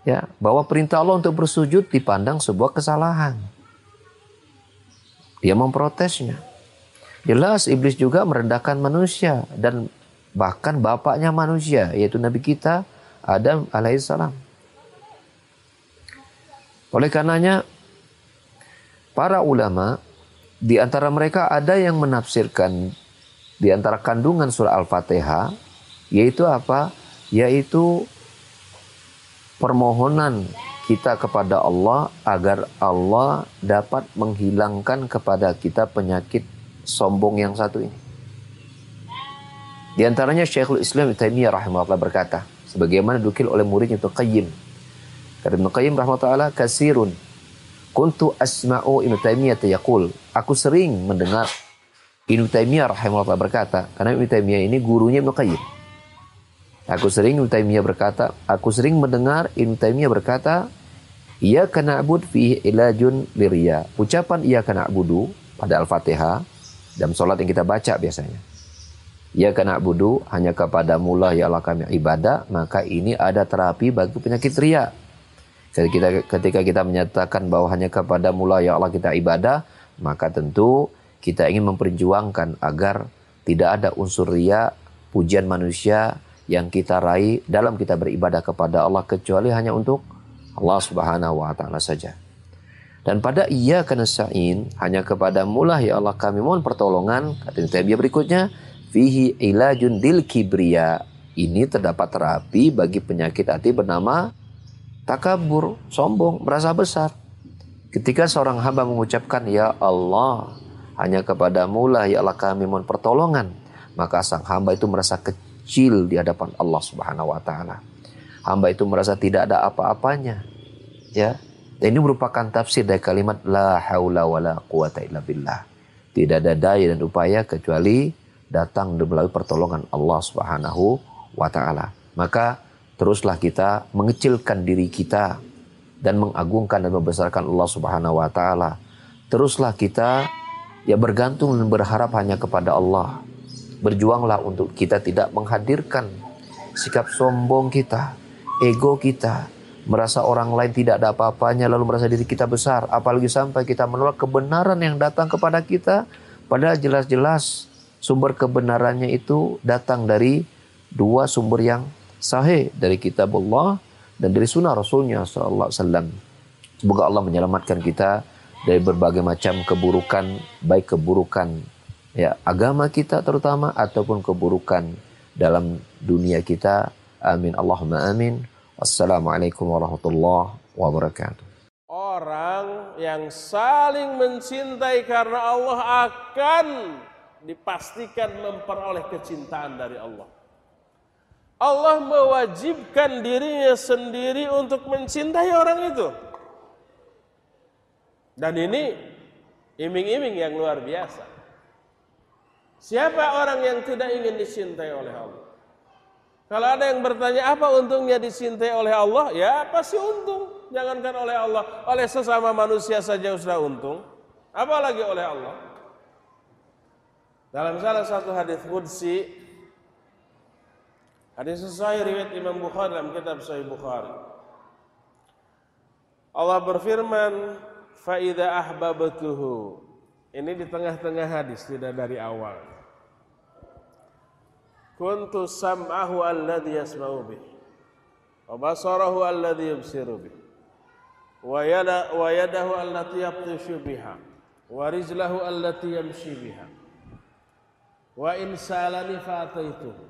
Ya, bahwa perintah Allah untuk bersujud dipandang sebuah kesalahan. Dia memprotesnya. Jelas iblis juga merendahkan manusia dan bahkan bapaknya manusia, yaitu Nabi kita Adam alaihissalam. Oleh karenanya para ulama di antara mereka ada yang menafsirkan di antara kandungan surah Al-Fatihah yaitu apa? Yaitu permohonan kita kepada Allah agar Allah dapat menghilangkan kepada kita penyakit sombong yang satu ini. Di antaranya Syekhul Islam Ibnu Taimiyah rahimahullah berkata, sebagaimana dinukil oleh muridnya Ibnu Qayyim. Kata Ibnu Qayyim rahimahullah, kasirun kuntu asma'u Ibnu Taimiyah yaqul, aku sering mendengar Ibnu Taimiyah rahimahullah berkata, karena Ibnu Taimiyah ini gurunya Ibnu Qayyim. Aku sering mendengar Ibnu Taimiyah berkata, iyyaka na'budu fihi ilajun liriya. Ucapan iyyaka na'budu pada Al-Fatihah dalam salat yang kita baca biasanya. Iyyaka na'budu, hanya kepadamu lah ya Allah kami ibadah, maka ini ada terapi bagi penyakit riya. Ketika kita menyatakan bahwa hanya kepadamu lah ya Allah kita ibadah, maka tentu kita ingin memperjuangkan agar tidak ada unsur riya, pujian manusia yang kita raih dalam kita beribadah kepada Allah kecuali hanya untuk Allah Subhanahu wa taala saja. Dan pada iyyaka nasta'in, hanya kepadamu lah ya Allah kami mohon pertolongan, kata Taimiyah berikutnya, fihi ilajun dil kibriya. Ini terdapat terapi bagi penyakit hati bernama takabur, sombong, merasa besar. Ketika seorang hamba mengucapkan ya Allah, hanya kepadamu lah ya Allah kami mohon pertolongan, maka sang hamba itu merasa kecil di hadapan Allah Subhanahu wa taala. Hamba itu merasa tidak ada apa-apanya. Ya. Dan ini merupakan tafsir dari kalimat la haula wala quwata illa billah. Tidak ada daya dan upaya kecuali datang melalui pertolongan Allah Subhanahu wa taala. Maka teruslah kita mengecilkan diri kita dan mengagungkan dan membesarkan Allah Subhanahu wa taala. Teruslah kita ya bergantung dan berharap hanya kepada Allah. Berjuanglah untuk kita tidak menghadirkan sikap sombong kita, ego kita, merasa orang lain tidak ada apa-apanya lalu merasa diri kita besar, apalagi sampai kita menolak kebenaran yang datang kepada kita, padahal jelas-jelas sumber kebenarannya itu datang dari dua sumber yang sahih, dari kitab Allah dan dari sunnah Rasulnya sallallahu alaihi wasallam. Semoga Allah menyelamatkan kita dari berbagai macam keburukan, baik keburukan ya agama kita terutama ataupun keburukan dalam dunia kita. Amin Allahumma amin. Wassalamualaikum warahmatullahi wabarakatuh. Orang yang saling mencintai karena Allah akan dipastikan memperoleh kecintaan dari Allah. Allah mewajibkan dirinya sendiri untuk mencintai orang itu. Dan ini iming-iming yang luar biasa. Siapa orang yang tidak ingin dicintai oleh Allah? Kalau ada yang bertanya apa untungnya dicintai oleh Allah? Ya pasti untung. Jangankan oleh Allah, oleh sesama manusia saja sudah untung. Apalagi oleh Allah. Dalam salah satu hadis qudsi, hadis sahih riwayat Imam Bukhari dalam kitab Sahih Bukhari, Allah berfirman, fa idza ahbabtuhu. Ini di tengah-tengah hadis, tidak dari awal. Kuntu sam'ahu alladhi yasma'u bih, wa basarahu alladhi yubsiru bih, wa yadahu allati yabtishu biha, wa rijlahu allati yamshi biha, wa in salani fa'ataituhu.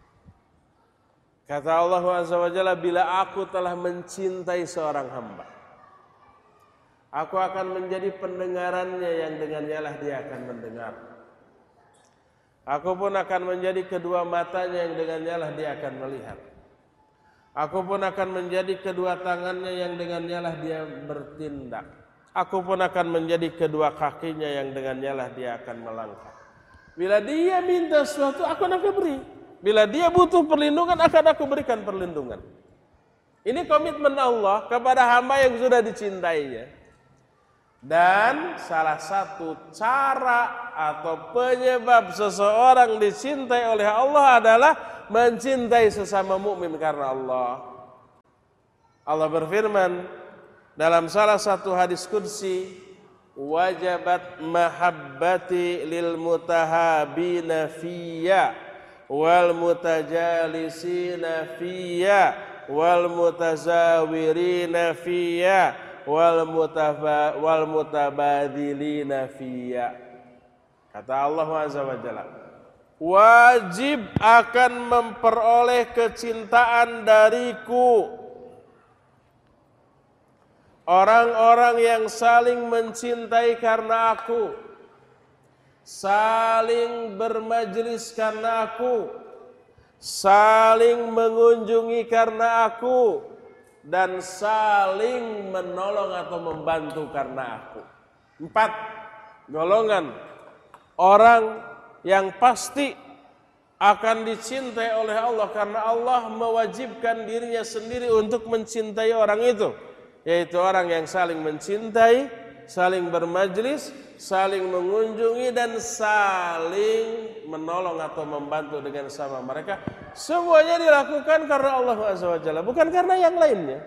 Kata Allah Azza wa Jalla, bila aku telah mencintai seorang hamba, aku akan menjadi pendengarannya yang dengannya lah dia akan mendengar. Aku pun akan menjadi kedua matanya yang dengannya lah dia akan melihat. Aku pun akan menjadi kedua tangannya yang dengannya lah dia bertindak. Aku pun akan menjadi kedua kakinya yang dengannya lah dia akan melangkah. Bila dia minta sesuatu, aku akan beri. Bila dia butuh perlindungan, akan aku berikan perlindungan. Ini komitmen Allah kepada hamba yang sudah dicintainya. Dan salah satu cara atau penyebab seseorang dicintai oleh Allah adalah mencintai sesama mukmin karena Allah. Allah berfirman dalam salah satu hadis qudsi, wajabat mahabbati lil mutahabina fiyya wal mutajalisina fiyya wal mutazawirina fiyya wal mutabadilina fiyya. Kata Allah Azza wa Jalla, wajib akan memperoleh kecintaan dariku orang-orang yang saling mencintai karena aku, saling bermajelis karena aku, saling mengunjungi karena aku, dan saling menolong atau membantu karena aku. 4 golongan orang yang pasti akan dicintai oleh Allah karena Allah mewajibkan dirinya sendiri untuk mencintai orang itu, yaitu orang yang saling mencintai, saling bermajlis, saling mengunjungi, dan saling menolong atau membantu dengan sama mereka. Semuanya dilakukan karena Allah Azza wa Jalla, bukan karena yang lainnya.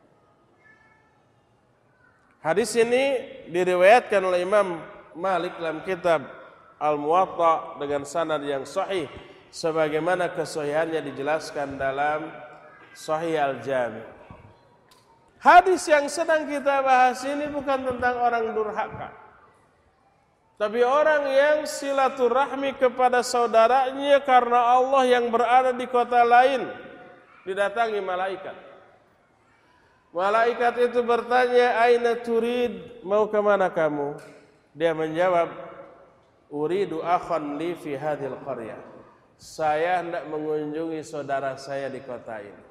Hadis ini diriwayatkan oleh Imam Malik dalam kitab Al-Muwatta dengan sanad yang sahih, sebagaimana kesahihannya dijelaskan dalam Sahih Al-Jami'. Hadis yang sedang kita bahas ini bukan tentang orang durhaka, tapi orang yang silaturahmi kepada saudaranya karena Allah yang berada di kota lain. Didatangi malaikat. Malaikat itu bertanya, aina turid, mau kemana kamu? Dia menjawab, uridu akhan li fi hadhil qaryah. Saya hendak mengunjungi saudara saya di kota ini.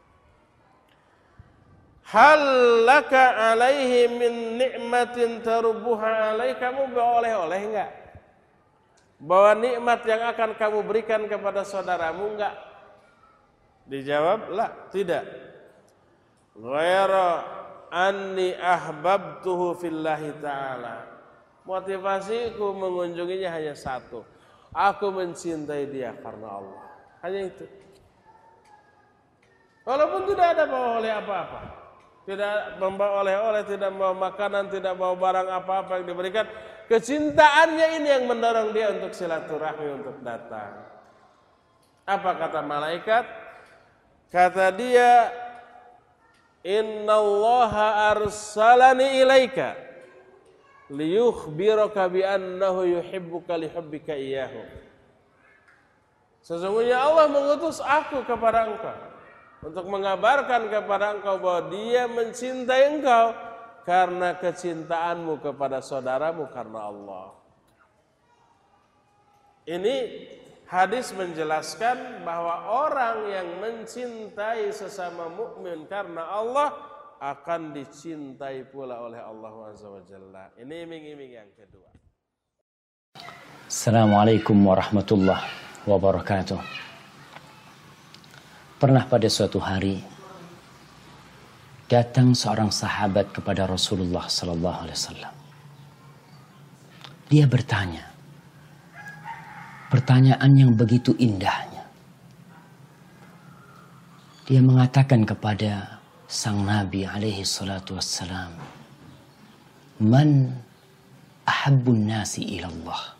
Hal laka alaihi min ni'matin tarubbuha alaih, kamu bawa oleh-oleh enggak? Bawa nikmat yang akan kamu berikan kepada saudaramu enggak? Dijawab, la, tidak. Ghaira anni ahbabtuhu fillahi ta'ala. Motivasiku mengunjunginya hanya satu. Aku mencintai dia karena Allah. Hanya itu. Walaupun tidak ada bawa oleh apa-apa. Tidak membawa oleh-oleh, tidak membawa makanan, tidak bawa barang apa-apa yang diberikan. Kecintaannya ini yang mendorong dia untuk silaturahmi, untuk datang. Apa kata malaikat? Kata dia, innallaha arsalani ilaika liyukhbiraka bi annahu yuhibbuka lihubbika iyyahu. Sesungguhnya Allah mengutus aku kepada engkau untuk mengabarkan kepada engkau bahwa dia mencintai engkau karena kecintaanmu kepada saudaramu karena Allah. Ini hadis menjelaskan bahwa orang yang mencintai sesama mukmin karena Allah akan dicintai pula oleh Allah Azza wa Jalla. Ini iming-iming yang kedua. Assalamualaikum warahmatullahi wabarakatuh. Pernah pada suatu hari datang seorang sahabat kepada Rasulullah sallallahu alaihi wasallam. Dia bertanya pertanyaan yang begitu indahnya. Dia mengatakan kepada sang Nabi alaihi salatu wassalam, "Man ahabbun nasi ilallah?"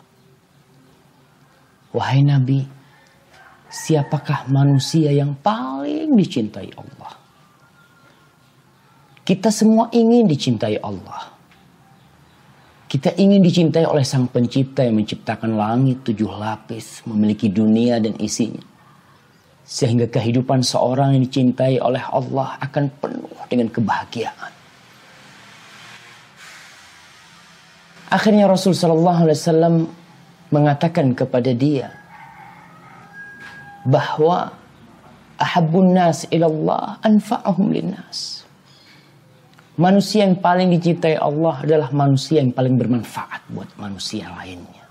Wahai Nabi, siapakah manusia yang paling dicintai Allah? Kita semua ingin dicintai Allah. Kita ingin dicintai oleh Sang Pencipta yang menciptakan langit 7 lapis, memiliki dunia dan isinya. Sehingga kehidupan seorang yang dicintai oleh Allah akan penuh dengan kebahagiaan. Akhirnya Rasul sallallahu alaihi wasallam mengatakan kepada dia bahwa ahabbun nas ilallah anfa'uhum linnas. Manusia yang paling dicintai Allah adalah manusia yang paling bermanfaat buat manusia lainnya.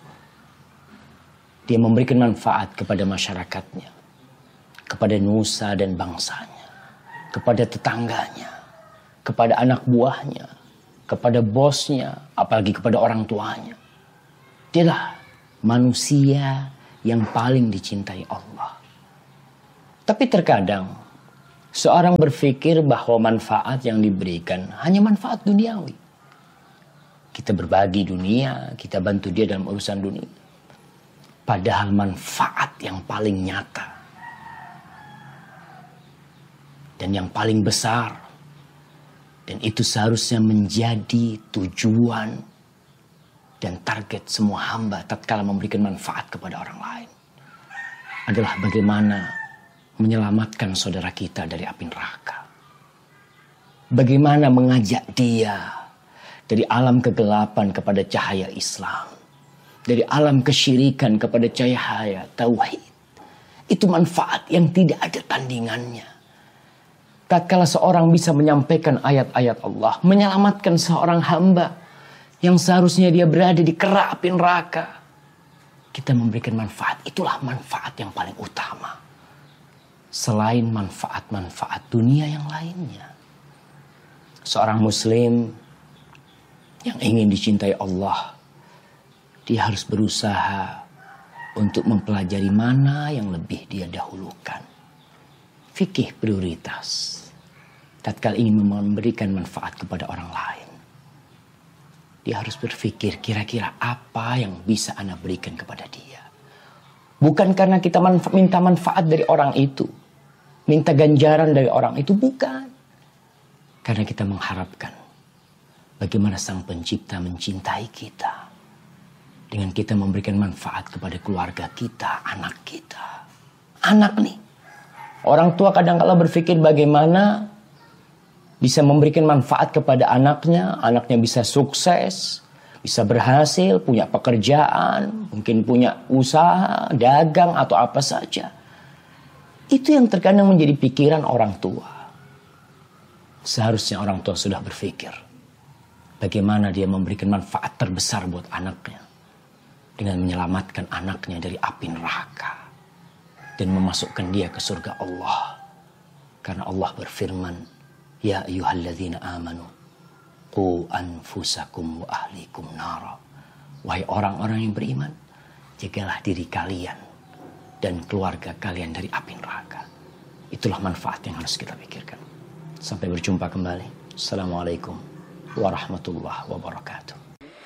Dia memberikan manfaat kepada masyarakatnya, kepada nusa dan bangsanya, kepada tetangganya, kepada anak buahnya, kepada bosnya, apalagi kepada orang tuanya. Dialah manusia yang paling dicintai Allah. Tapi terkadang Seorang berpikir bahwa manfaat yang diberikan hanya manfaat duniawi. Kita berbagi dunia, kita bantu dia dalam urusan dunia. Padahal manfaat yang paling nyata dan yang paling besar, dan itu seharusnya menjadi tujuan dan target semua hamba tatkala memberikan manfaat kepada orang lain, adalah bagaimana menyelamatkan saudara kita dari api neraka. Bagaimana mengajak dia dari alam kegelapan kepada cahaya Islam. Dari alam kesyirikan kepada cahaya tauhid. Itu manfaat yang tidak ada tandingannya. Tatkala seorang bisa menyampaikan ayat-ayat Allah, menyelamatkan seorang hamba yang seharusnya dia berada di kerak api neraka, kita memberikan manfaat. Itulah manfaat yang paling utama. Selain manfaat-manfaat dunia yang lainnya. Seorang muslim yang ingin dicintai Allah, dia harus berusaha untuk mempelajari mana yang lebih dia dahulukan. Fikih prioritas. Tatkala ingin memberikan manfaat kepada orang lain, dia harus berpikir kira-kira apa yang bisa Anda berikan kepada dia. Bukan karena kita minta manfaat dari orang itu, minta ganjaran dari orang itu, bukan. Karena kita mengharapkan bagaimana Sang Pencipta mencintai kita. Dengan kita memberikan manfaat kepada keluarga kita, anak kita. Anak nih. Orang tua kadang-kala berpikir bagaimana bisa memberikan manfaat kepada anaknya. Anaknya bisa sukses, bisa berhasil, punya pekerjaan, mungkin punya usaha, dagang atau apa saja. Itu yang terkadang menjadi pikiran orang tua. Seharusnya orang tua sudah berpikir bagaimana dia memberikan manfaat terbesar buat anaknya. Dengan menyelamatkan anaknya dari api neraka. Dan memasukkan dia ke surga Allah. Karena Allah berfirman, Ya ayyuhalladzina amanu, qu anfusakum wa ahlikum nara. Wahai orang-orang yang beriman, jagalah diri kalian dan keluarga kalian dari api neraka. Itulah manfaat yang harus kita pikirkan. Sampai berjumpa kembali. Assalamualaikum warahmatullahi wabarakatuh.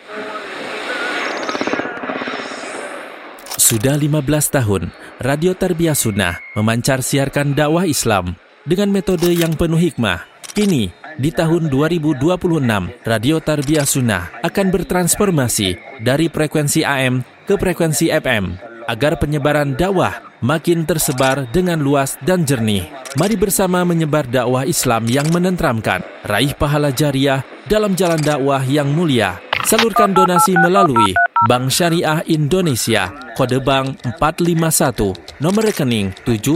Sudah 15 tahun, Radio Tarbiyah Sunnah memancar siarkan dakwah Islam dengan metode yang penuh hikmah. Kini, di tahun 2026, Radio Tarbiyah Sunnah akan bertransformasi dari frekuensi AM ke frekuensi FM agar penyebaran dakwah makin tersebar dengan luas dan jernih. Mari bersama menyebar dakwah Islam yang menenteramkan, raih pahala jariah dalam jalan dakwah yang mulia. Salurkan donasi melalui Bank Syariah Indonesia, kode bank 451, nomor rekening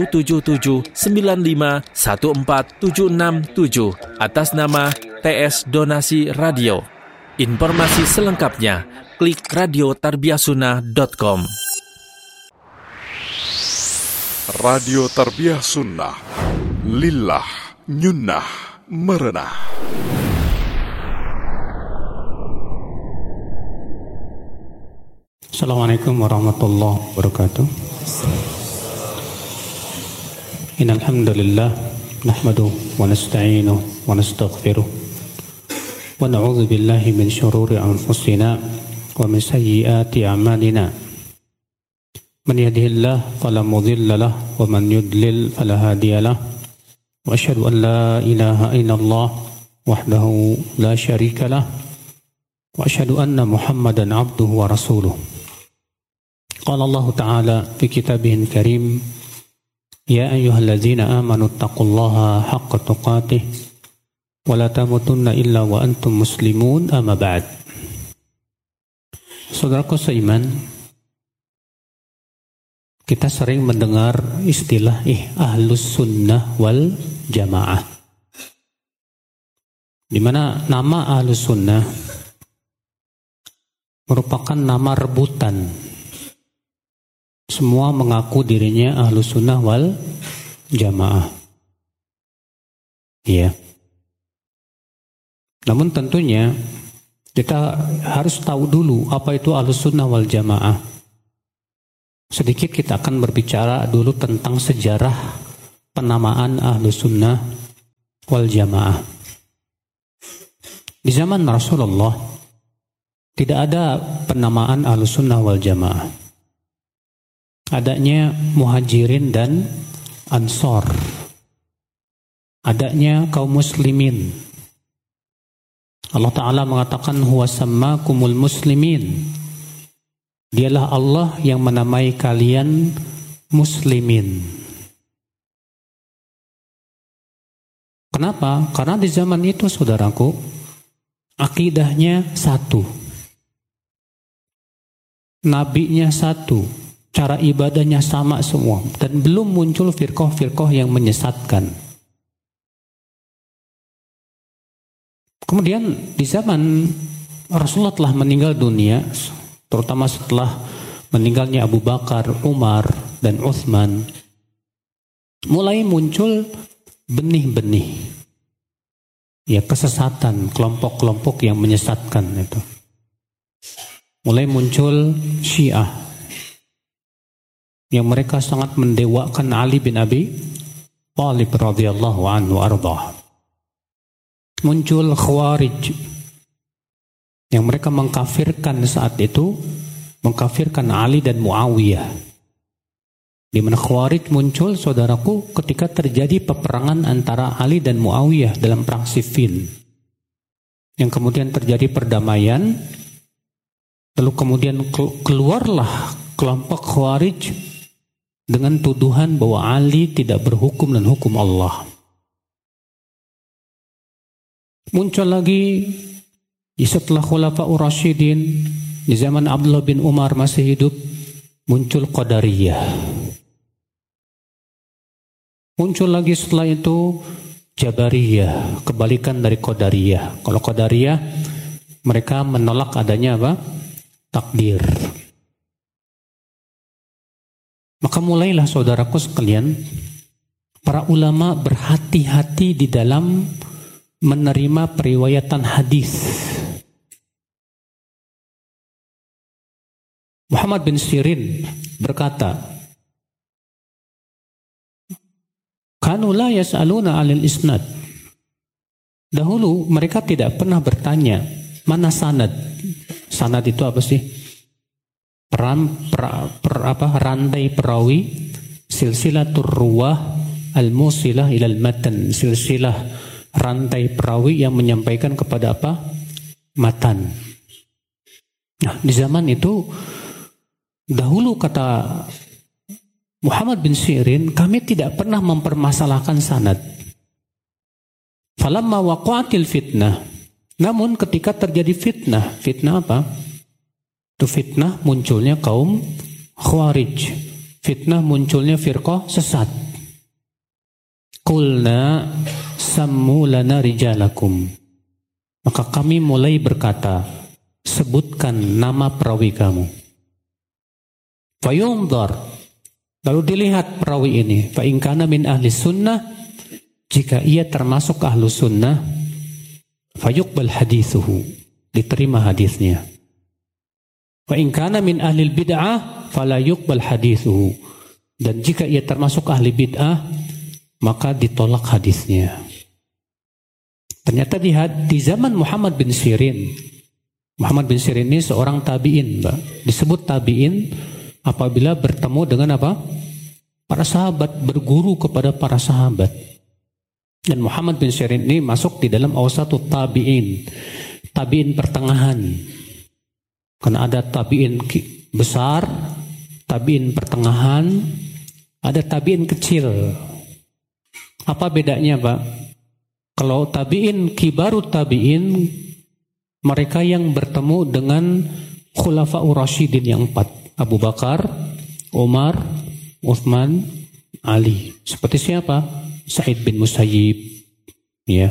77795147667, atas nama TS Donasi Radio. Informasi selengkapnya, klik radiotarbiyahsunnah.com. Radio Tarbiyah Sunnah, lillah, nyunnah, merenah. Assalamualaikum warahmatullahi wabarakatuh. Innal hamdalillah nahmaduhu wa nasta'inuhu wa nastaghfiruh wa na'udzu billahi min shururi anfusina wa min sayyiati a'malina. Man yahdihillahu fala mudilla lahu wa man yudlil fala hadiya lahu. Wa asyhadu an la ilaha illallah wahdahu la syarika lahu wa asyhadu anna Muhammadan abduhu wa rasuluh. قال الله تعالى في كتابه الكريم يا أيها الذين آمنوا اتقوا الله حق تقاته ولا تموتن إلا وأنتم مسلمون أما بعد. Saudaraku seiman, kita sering mendengar istilah ahlus sunnah wal jamaah, di mana nama ahlus sunnah merupakan nama rebutan. Semua mengaku dirinya ahlus sunnah wal jamaah. Iya. Namun tentunya kita harus tahu dulu apa itu ahlus sunnah wal jamaah. Sedikit kita akan berbicara dulu tentang sejarah penamaan Ahlus Sunnah wal Jamaah. Di zaman Rasulullah tidak ada penamaan Ahlus Sunnah wal Jamaah. Adanya Muhajirin dan Ansor. Adanya kaum muslimin. Allah Ta'ala mengatakan huwa sammakumul muslimin. Dialah Allah yang menamai kalian muslimin. Kenapa? Karena di zaman itu, saudaraku, akidahnya satu. Nabinya satu. Cara ibadahnya sama semua. Dan belum muncul firqah-firqah yang menyesatkan. Kemudian di zaman Rasulullah telah meninggal dunia, terutama setelah meninggalnya Abu Bakar, Umar, dan Utsman, mulai muncul benih-benih ya kesesatan, kelompok-kelompok yang menyesatkan itu. Mulai muncul Syiah yang mereka sangat mendewakan Ali bin Abi Thalib radhiyallahu anhu ardhah. Muncul Khawarij yang mereka mengkafirkan saat itu, mengkafirkan Ali dan Muawiyah. Di mana Khawarij muncul, saudaraku, ketika terjadi peperangan antara Ali dan Muawiyah dalam perang Siffin. Yang kemudian terjadi perdamaian, lalu kemudian keluarlah kelompok Khawarij dengan tuduhan bahwa Ali tidak berhukum dan hukum Allah. Muncul lagi setelah Khulafaur Rasyidin, di zaman Abdullah bin Umar masih hidup, muncul Qadariyah. Muncul lagi setelah itu Jabariyah, kebalikan dari Qadariyah. Kalau Qadariyah, mereka menolak adanya apa? Takdir. Maka mulailah, saudaraku sekalian, para ulama berhati-hati di dalam menerima periwayatan hadis. Muhammad bin Sirin berkata, "Kanu la yas'aluna 'anil isnad." Dahulu mereka tidak pernah bertanya mana sanad. Sanad itu apa sih? Rantai perawi, silsilatur ruwah al-musilah ilal matan, silsilah rantai perawi yang menyampaikan kepada apa? Matan. Nah, di zaman itu dahulu, kata Muhammad bin Sirin, kami tidak pernah mempermasalahkan sanad. Falamma waqa'atil fitnah. Namun ketika terjadi fitnah, fitnah apa? Itu fitnah munculnya kaum Khawarij. Fitnah munculnya firqah sesat. Qulna sammu lana rijalakum. Maka kami mulai berkata, sebutkan nama perawi kamu. Fayunzar, lalu dilihat perawi ini. Fa in kana min ahli sunnah, jika ia termasuk ahlu sunnah, fayuqbal hadithuhu, diterima hadisnya. Fa in kana min ahli bid'ah, fala yuqbal hadithuhu, dan jika ia termasuk ahli bid'ah, maka ditolak hadisnya. Ternyata di zaman Muhammad bin Sirin, Muhammad bin Sirin ini seorang tabi'in, Mbak. Disebut tabi'in apabila bertemu dengan apa? Para sahabat, berguru kepada para sahabat. Dan Muhammad bin Sirin ini masuk di dalam awsatut tabi'in, tabi'in pertengahan. Karena ada tabi'in besar, tabi'in pertengahan, ada tabi'in kecil. Apa bedanya, Pak? Kalau tabi'in kibarut tabi'in, mereka yang bertemu dengan Khulafaur Rasyidin yang 4, Abu Bakar, Umar, Utsman, Ali. Seperti siapa? Sa'id bin Musayyib. Ya.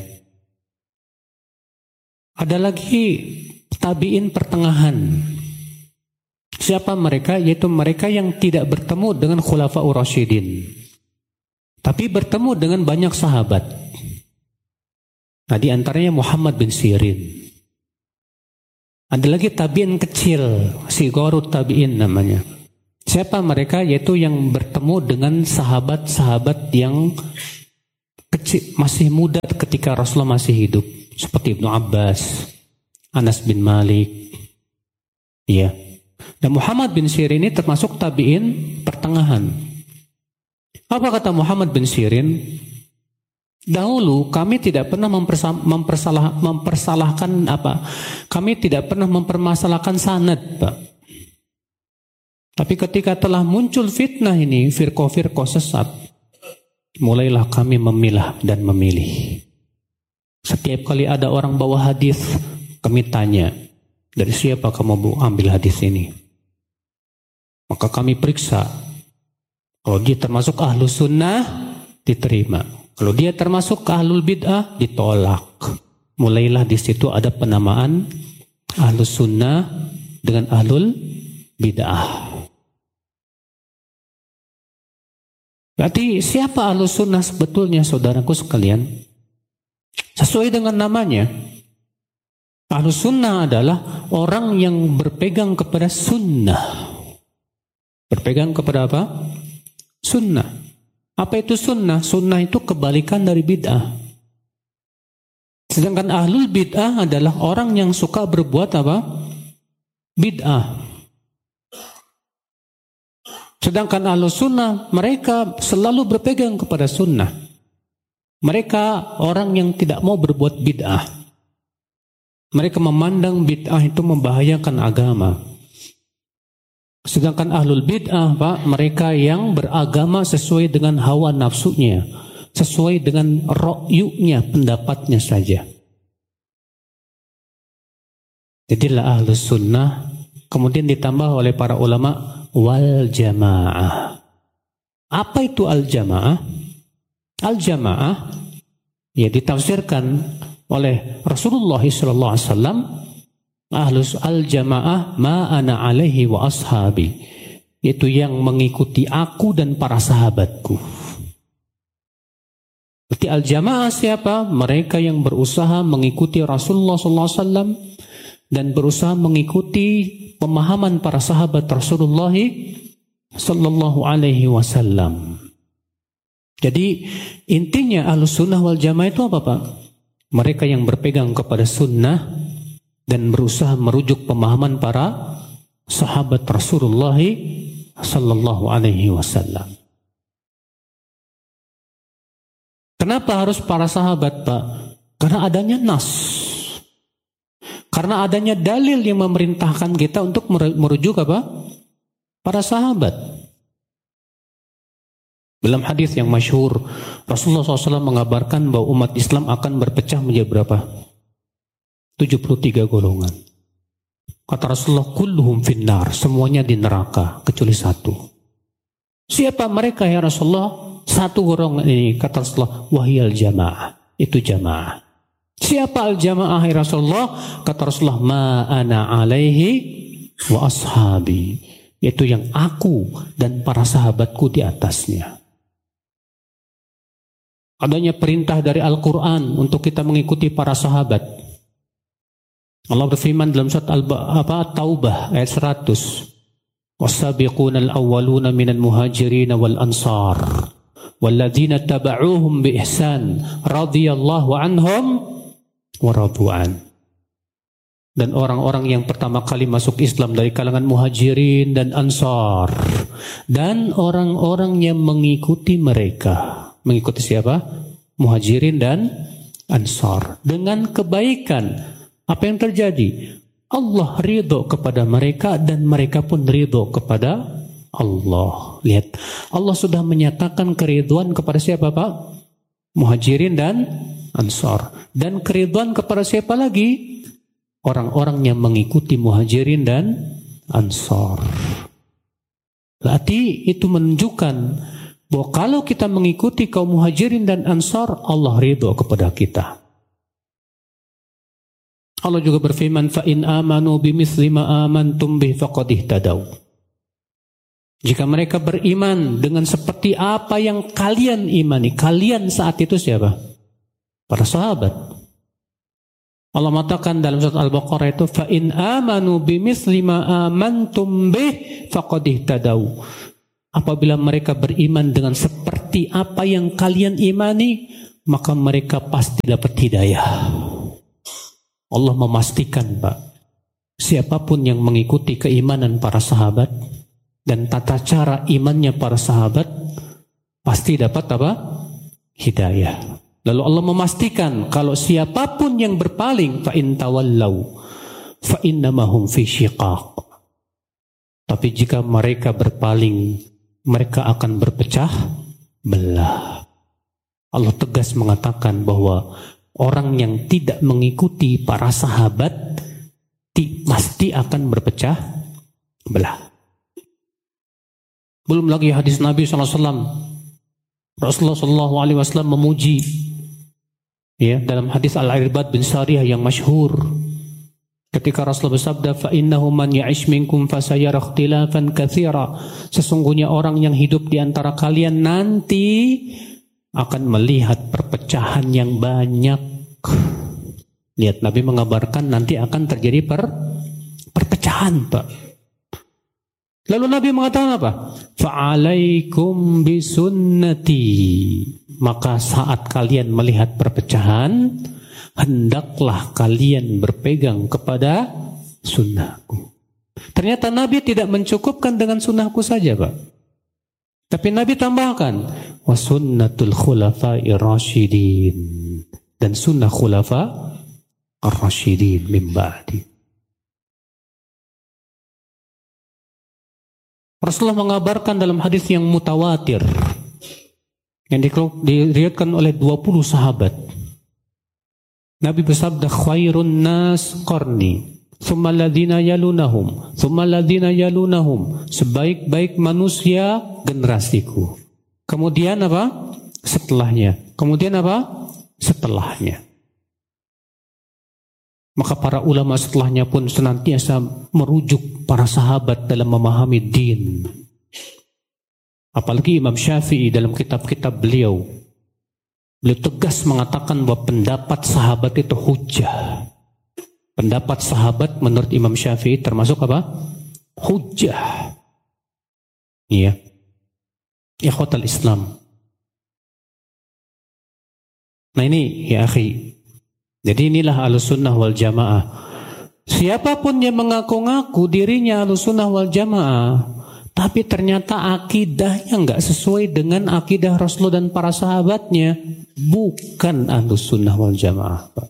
Ada lagi tabi'in pertengahan. Siapa mereka? Yaitu mereka yang tidak bertemu dengan Khulafaur Rasyidin, tapi bertemu dengan banyak sahabat. Nah, di antaranya Muhammad bin Sirin. Ada lagi tabi'in kecil, sigharut tabi'in namanya. Siapa mereka? Yaitu yang bertemu dengan sahabat-sahabat yang kecil, masih muda ketika Rasulullah masih hidup, seperti Ibnu Abbas, Anas bin Malik, ya. Dan Muhammad bin Sirin ini termasuk tabi'in pertengahan. Apa kata Muhammad bin Sirin? Dahulu kami tidak pernah mempersalahkan apa? Kami tidak pernah mempermasalahkan sanad, Pak. Tapi ketika telah muncul fitnah ini, firqah-firqah sesat, mulailah kami memilah dan memilih. Setiap kali ada orang bawa hadis, kami tanya, dari siapa kamu ambil hadis ini? Maka kami periksa. Kalau dia termasuk ahlus sunnah, diterima. Kalau dia termasuk ahlul bid'ah, ditolak. Mulailah di situ ada penamaan ahlus sunnah dengan ahlul bid'ah. Berarti siapa ahlus sunnah sebetulnya, saudaraku sekalian? Sesuai dengan namanya, ahlus sunnah adalah orang yang berpegang kepada sunnah. Berpegang kepada apa? Sunnah. Apa itu sunnah? Sunnah itu kebalikan dari bid'ah. Sedangkan ahlul bid'ah adalah orang yang suka berbuat apa? Bid'ah. Sedangkan ahlus sunnah, mereka selalu berpegang kepada sunnah. Mereka orang yang tidak mau berbuat bid'ah. Mereka memandang bid'ah itu membahayakan agama. Sedangkan ahlul bid'ah, Pak, mereka yang beragama sesuai dengan hawa nafsunya, sesuai dengan ra'yunya, pendapatnya saja. Jadilah ahlus sunnah, kemudian ditambah oleh para ulama wal jamaah. Apa itu al jamaah? Al jamaah ya ditafsirkan oleh Rasulullah SAW, ahlus al jamaah ma ana alaihi wa ashabi, itu yang mengikuti aku dan para sahabatku. Berarti al jamaah siapa? Mereka yang berusaha mengikuti Rasulullah SAW dan berusaha mengikuti pemahaman para sahabat Rasulullah sallallahu alaihi wasallam. Jadi intinya ahlus sunnah wal jamaah itu apa, Pak? Mereka yang berpegang kepada sunnah dan berusaha merujuk pemahaman para sahabat Rasulullah sallallahu alaihi wasallam. Kenapa harus para sahabat, Pak? Karena adanya nas. Karena adanya dalil yang memerintahkan kita untuk merujuk apa? Para sahabat. Dalam hadis yang masyhur, Rasulullah SAW mengabarkan bahwa umat Islam akan berpecah menjadi berapa? 73 golongan. Kata Rasulullah, kulluhum finnar, semuanya di neraka kecuali satu. Siapa mereka ya Rasulullah? Satu golongan ini, kata Rasulullah, wahiyal jamaah, itu jamaah. Siapa al-jamaah ya Rasulullah? Kata Rasulullah, ma ana alaihi wa ashabi, yaitu yang aku dan para sahabatku di atasnya. Adanya perintah dari Al-Quran untuk kita mengikuti para sahabat. Allah berfirman dalam surat At-Taubah ayat 100, was-sabiquna al-awwaluna minal muhajirin wal ansar walladzina taba'uuhum bi ihsan radhiyallahu anhum wa radu'an. Dan orang-orang yang pertama kali masuk Islam dari kalangan muhajirin dan ansar, dan orang-orang yang mengikuti mereka. Mengikuti siapa? Muhajirin dan ansar dengan kebaikan. Apa yang terjadi? Allah ridho kepada mereka dan mereka pun ridho kepada Allah. Lihat, Allah sudah menyatakan keridhaan kepada siapa, Pak? Muhajirin dan ansar. Dan keridhaan kepada siapa lagi? Orang-orang yang mengikuti muhajirin dan ansar. Berarti itu menunjukkan bahwa kalau kita mengikuti kaum muhajirin dan ansar, Allah ridho kepada kita. Allah juga berfirman, fa in amanu bimithli ma amantum bih faqad ihtadaw. Jika mereka beriman dengan seperti apa yang kalian imani, kalian saat itu siapa? Para sahabat. Allah mengatakan dalam surat Al-Baqarah itu fa in amanu bimithli ma amantum bih faqad ihtadaw. Apabila mereka beriman dengan seperti apa yang kalian imani, maka mereka pasti dapat hidayah. Allah memastikan, Pak, siapapun yang mengikuti keimanan para sahabat dan tata cara imannya para sahabat pasti dapat apa? Hidayah. Lalu Allah memastikan kalau siapapun yang berpaling fa in tawallau fa innamahum fi syiqaq. Tapi jika mereka berpaling, mereka akan berpecah belah. Allah tegas mengatakan bahwa orang yang tidak mengikuti para sahabat pasti akan berpecah belah. Belum lagi hadis Nabi SAW. Rasulullah SAW memuji, ya, dalam hadis Al-Irbad bin Sariyah yang masyhur, ketika Rasulullah bersabda, fa innahu man ya'ish minkum fasayara ikhtilafan katsira. Sesungguhnya orang yang hidup di antara kalian nanti akan melihat perpecahan yang banyak. Lihat, Nabi mengabarkan nanti akan terjadi perpecahan, Pak. Lalu Nabi mengatakan apa? Fa'alaikum bisunnati. Maka saat kalian melihat perpecahan, hendaklah kalian berpegang kepada sunnahku. Ternyata Nabi tidak mencukupkan dengan sunnahku saja, Pak. Tapi Nabi tambahkan, wa sunnatul khulafa'i rasyidin. Dan sunnah khulafa ar-rasyidin min ba'di. Rasulullah mengabarkan dalam hadis yang mutawatir yang diriwayatkan oleh 20 sahabat. Nabi bersabda, khairun nas qarni, thumma alladhina yalunahum, thumma alladhina yalunahum. Sebaik-baik manusia generasiku. Kemudian apa? Setelahnya. Kemudian apa? Setelahnya. Maka para ulama setelahnya pun senantiasa merujuk para sahabat dalam memahami din. Apalagi Imam Syafi'i dalam kitab-kitab beliau tegas mengatakan bahwa pendapat sahabat itu hujjah. Pendapat sahabat menurut Imam Syafi'i termasuk apa? Hujjah. Iya. Ikhwatal Islam. Nah ini ya akhi. Jadi inilah Ahlussunnah wal Jamaah. Siapapun yang mengaku-ngaku dirinya Ahlussunnah wal Jamaah, tapi ternyata akidahnya nggak sesuai dengan akidah Rasulullah dan para sahabatnya, bukan Ahlussunnah wal Jamaah, Pak.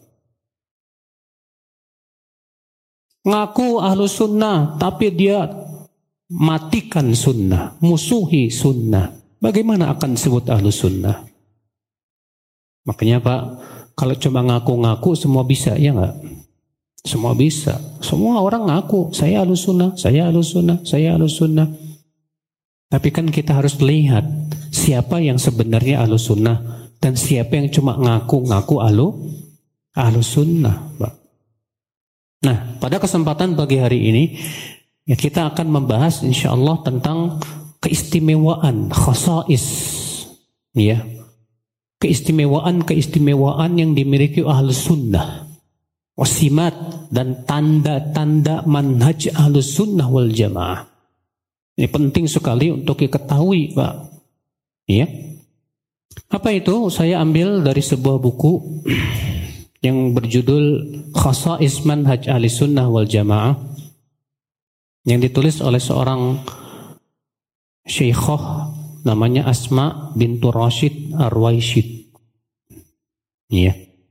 Ngaku Ahlussunnah, tapi dia matikan sunnah, musuhi sunnah. Bagaimana akan disebut Ahlussunnah? Makanya, Pak, kalau cuma ngaku-ngaku semua bisa, ya enggak? Semua bisa. Semua orang ngaku, saya Ahlussunnah, saya Ahlussunnah, saya Ahlussunnah. Tapi kan kita harus lihat siapa yang sebenarnya Ahlussunnah dan siapa yang cuma ngaku-ngaku Ahlussunnah, Pak. Nah, pada kesempatan pagi hari ini ya kita akan membahas insyaallah tentang keistimewaan khasais, ya. Keistimewaan yang dimiliki Ahlussunnah, wasimat dan tanda-tanda manhaj Ahlussunnah wal Jamaah. Ini penting sekali untuk diketahui, Pak. Ya. Apa itu? Saya ambil dari sebuah buku yang berjudul Khasais Manhaj Ahlussunnah wal Jamaah yang ditulis oleh seorang syekhah namanya Asma bintu Rashid Ar-Ruwaisyid. Iya.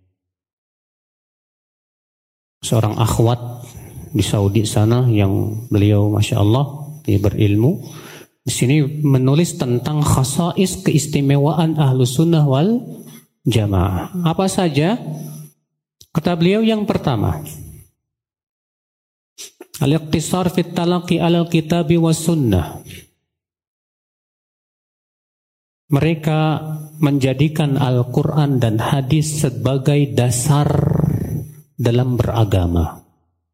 Seorang akhwat di Saudi sana yang beliau Masya Allah dia berilmu. Di sini menulis tentang khasais keistimewaan Ahlussunnah wal Jamaah. Apa saja? Kata beliau yang pertama, al-iqtisar fit talaqi alal kitabi was sunnah. Mereka menjadikan Al-Quran dan hadis sebagai dasar dalam beragama.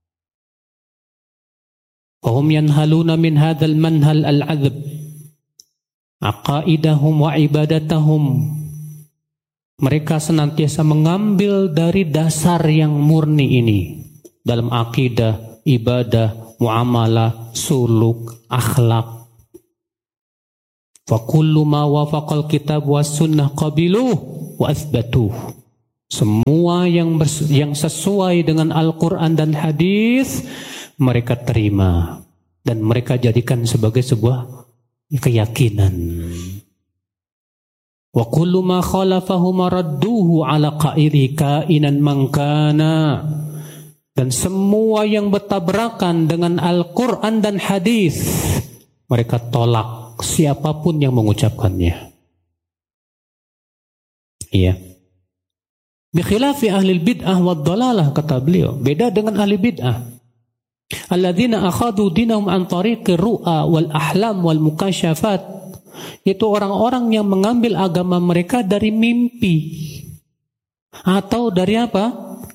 Wahum yanhaluna min hadzal manhal al-'adzab aqaidahum wa ibadatahum Mereka senantiasa mengambil dari dasar yang murni ini dalam akidah, ibadah, muamalah, suluk, akhlak. Fa kullu ma wafaqal kitab was sunnah qabiluh wa athbatuh. Semua yang sesuai dengan Al-Quran dan hadis mereka terima dan mereka jadikan sebagai sebuah keyakinan. Wa kullu ma khalafahu maradduhu ala qaili kainan man kana. Dan semua yang bertabrakan dengan Al-Quran dan hadis mereka tolak siapapun yang mengucapkannya. Iya. Bikhilafi ahli bid'ah wad dalalah, kata beliau. Beda dengan ahli bid'ah. Alladzina akhadu dinahum an tariqir ru'a wal ahlam wal mukasyafat. Itu orang-orang yang mengambil agama mereka dari mimpi. Atau dari apa?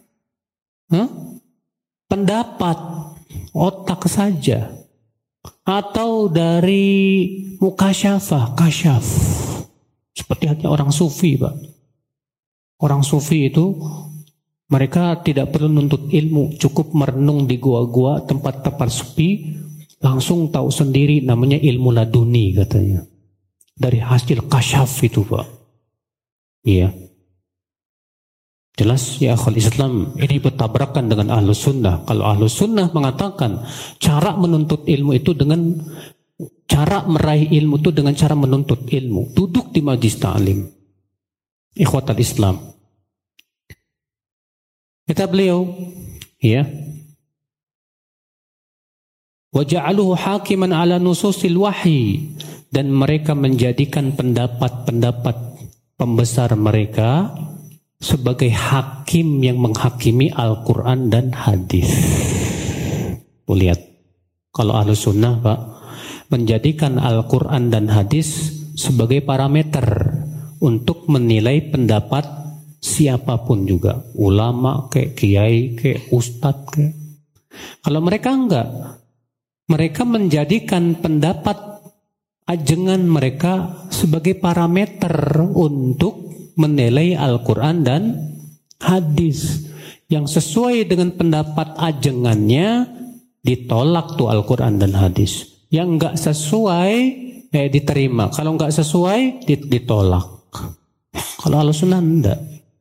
Pendapat, otak saja. Atau dari mukasyafah, kasyaf. Seperti halnya orang sufi, Pak. Orang sufi itu mereka tidak perlu nuntut ilmu, cukup merenung di gua-gua, tempat-tempat sepi, langsung tahu sendiri, namanya ilmu laduni katanya. Dari hasil kasyaf itu, Pak. Iya. Jelas ya akhul Islam, ini bertabrakan dengan Ahlus Sunnah. Kalau Ahlus Sunnah mengatakan cara menuntut ilmu itu dengan cara meraih ilmu itu dengan cara menuntut ilmu, duduk di majlis ta'lim. Ikhwatal Islam. Kata beliau, ya. Wa ja'aluhu hakiman ala nususil wahyi, dan mereka menjadikan pendapat-pendapat pembesar mereka sebagai hakim yang menghakimi Al-Quran dan hadis. Lihat, kalau Ahlus Sunnah, Pak, menjadikan Al-Quran dan hadis sebagai parameter untuk menilai pendapat siapapun juga, ulama kayak kiai kayak ustadz kayak. Kalau mereka enggak, mereka menjadikan pendapat ajengan mereka sebagai parameter untuk menilai Al-Quran dan hadis. Yang sesuai dengan pendapat ajengannya ditolak tuh Al-Quran dan hadis. Yang enggak sesuai diterima. Kalau enggak sesuai ditolak. Kalau Ahlus Sunnah enggak.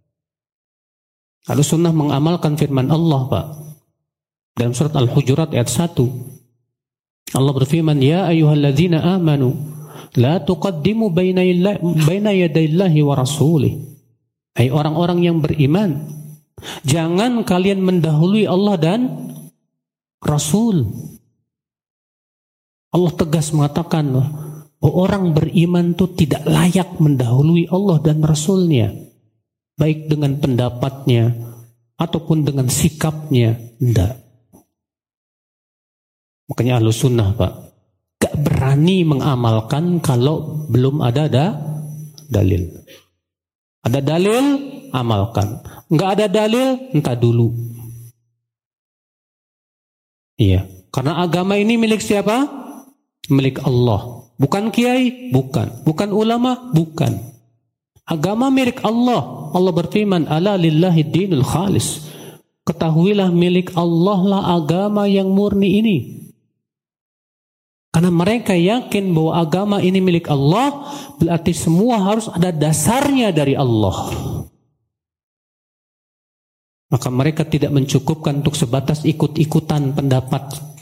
Ahlus Sunnah mengamalkan firman Allah, Pak. Dalam surat Al-Hujurat ayat 1. Allah berfirman, ya ayyuhalladzina amanu la tuqaddimu baina yadayillahi wa rasulih. Hai orang-orang yang beriman, jangan kalian mendahului Allah dan Rasul. Allah tegas mengatakan, orang beriman itu tidak layak mendahului Allah dan Rasulnya, baik dengan pendapatnya ataupun dengan sikapnya. Tidak. Makanya Ahlus Sunnah, Pak, gak berani mengamalkan kalau belum ada dalil. Ada dalil, amalkan. Gak ada dalil, entah dulu. Iya, karena agama ini milik siapa? Milik Allah. Bukan kiai, bukan. Bukan ulama, bukan. Agama milik Allah. Allah berfirman, ala lillahi dinul khalis. Ketahuilah milik Allah lah agama yang murni ini. Karena mereka yakin bahwa agama ini milik Allah, berarti semua harus ada dasarnya dari Allah. Maka mereka tidak mencukupkan untuk sebatas ikut-ikutan pendapat.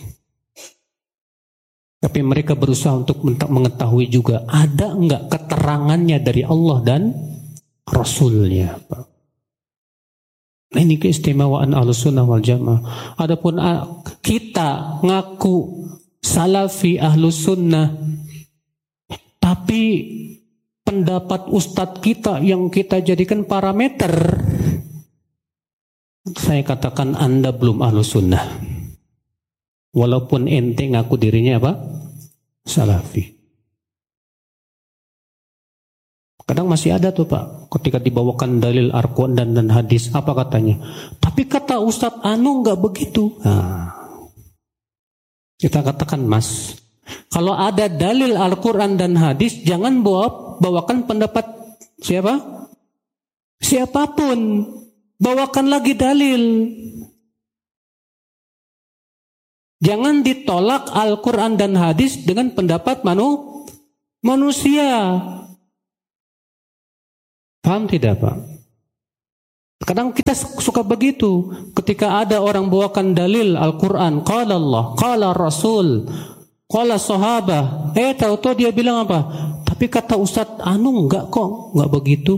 Tapi mereka berusaha untuk mengetahui juga ada enggak keterangannya dari Allah dan Rasulnya. Nah, ini keistimewaan Ahlus Sunnah wal Jamaah. Adapun kita ngaku Salafi Ahlus Sunnah, tapi pendapat ustadz kita yang kita jadikan parameter, saya katakan Anda belum Ahlus Sunnah. Walaupun ente ngaku dirinya apa? Salafi. Kadang masih ada tuh, Pak, ketika dibawakan dalil Al-Quran dan hadis, apa katanya? Tapi kata Ustadz Anu nggak begitu. Nah, kita katakan, Mas, kalau ada dalil Al-Quran dan hadis, jangan bawakan pendapat siapa? Siapapun, bawakan lagi dalil. Jangan ditolak Al-Quran dan hadis dengan pendapat manusia. Paham tidak, Pak? Kadang kita suka begitu. Ketika ada orang bawakan dalil Al-Quran, qala Allah, qala Rasul, qala sahabah, tahu-tahu dia bilang apa? Tapi kata Ustadz enggak kok, enggak begitu.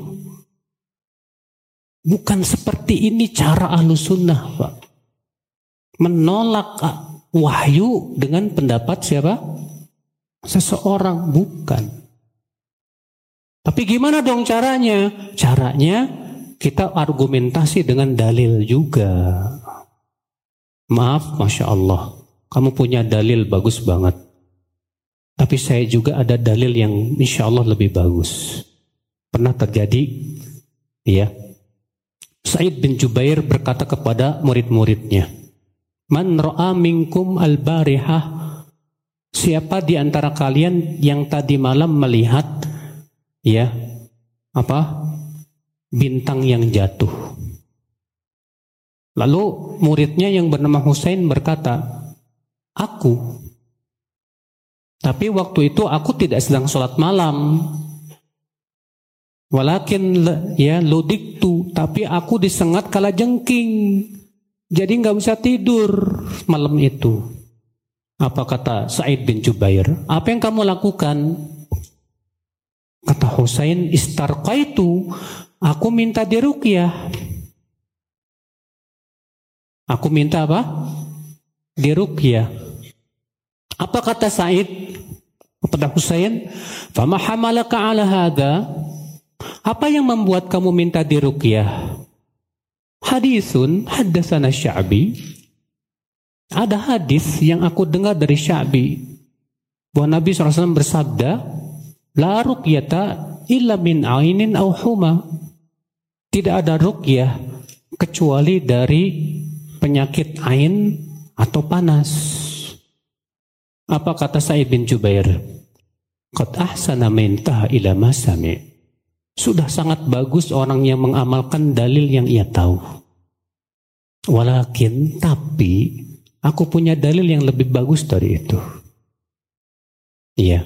Bukan seperti ini cara Ahlussunnah, Pak. Menolak wahyu dengan pendapat siapa? Seseorang, bukan. Tapi gimana dong caranya? Caranya kita argumentasi dengan dalil juga. Maaf, Masya Allah, kamu punya dalil bagus banget. Tapi saya juga ada dalil yang insya Allah lebih bagus. Pernah terjadi, ya. Sa'id bin Jubair berkata kepada murid-muridnya, Man ra'a minkum al-barihah, siapa di antara kalian yang tadi malam melihat bintang yang jatuh. Lalu muridnya yang bernama Husain berkata, aku. Tapi waktu itu aku tidak sedang sholat malam. Walakin ludiktu, tapi aku disengat kalajengking. Jadi nggak bisa tidur malam itu. Apa kata Sa'id bin Jubair? Apa yang kamu lakukan? Kata Husain, istarqaitu, aku minta diruqyah. Aku minta apa? Diruqyah. Apa kata Sa'id kepada Husain? Fama hamalaka ala hadha? Apa yang membuat kamu minta diruqyah? Hadisun haddatsana Sya'bi. Ada hadis yang aku dengar dari Sya'bi bahwa Nabi SAW bersabda, La ruqyata illa min ainin aw huma. Tidak ada ruqyah kecuali dari penyakit ain atau panas. Apa kata Sa'id bin Jubair? Qad ahsana mintaha ila ma sami'. Sudah sangat bagus orang yang mengamalkan dalil yang ia tahu. Walakin, tapi aku punya dalil yang lebih bagus dari itu. Iya.